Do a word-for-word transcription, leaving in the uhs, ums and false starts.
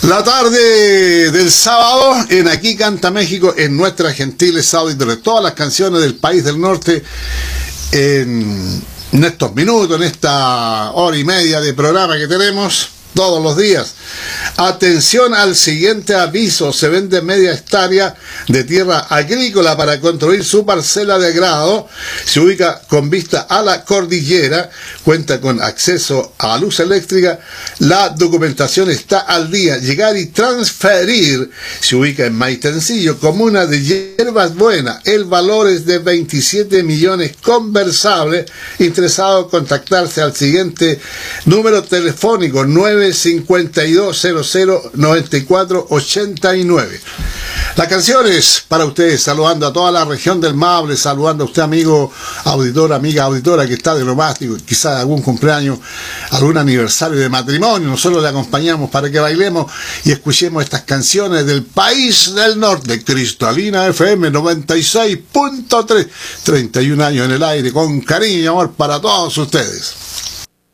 La tarde del sábado en Aquí Canta México, en nuestras gentiles auditores, todas las canciones del país del norte en, en estos minutos, en esta hora y media de programa que tenemos todos los días. Atención al siguiente aviso: se vende media hectárea de tierra agrícola para construir su parcela de grado. Se ubica con vista a la cordillera, cuenta con acceso a luz eléctrica, la documentación está al día. Llegar y transferir. Se ubica en Maitencillo, comuna de Hierbas Buenas. El valor es de veintisiete millones conversable. Interesado, contactarse al siguiente número telefónico: nueve cincuenta y dos cero cero noventa y cuatro ochenta y nueve. Las canciones para ustedes, saludando a toda la región del Maule, saludando a usted, amigo auditor, amiga auditora que está de romástico, quizás algún cumpleaños, algún aniversario de matrimonio. Nosotros le acompañamos para que bailemos y escuchemos estas canciones del país del norte. Cristalina F M noventa y seis punto tres, treinta y un años en el aire, con cariño y amor para todos ustedes.